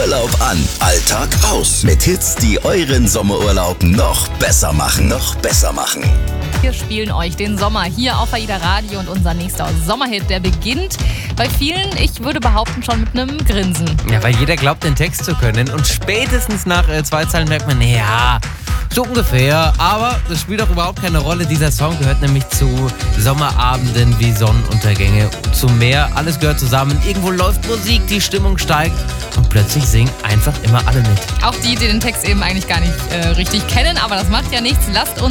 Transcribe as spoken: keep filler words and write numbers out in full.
Urlaub an, Alltag aus. Mit Hits, die euren Sommerurlaub noch besser machen. Noch besser machen. Wir spielen euch den Sommer hier auf AIDA Radio und unser nächster Sommerhit, der beginnt bei vielen, ich würde behaupten, schon mit einem Grinsen. Ja, weil jeder glaubt, den Text zu können und spätestens nach äh, zwei Zeilen merkt man, ja, so ungefähr. Aber das spielt doch überhaupt keine Rolle. Dieser Song gehört nämlich zu Sommerabenden wie Sonnenuntergänge, zu Meer. Alles gehört zusammen. Irgendwo läuft Musik, die Stimmung steigt und plötzlich singen einfach immer alle mit. Auch die, die den Text eben eigentlich gar nicht äh, richtig kennen, aber das macht ja nichts. Lasst uns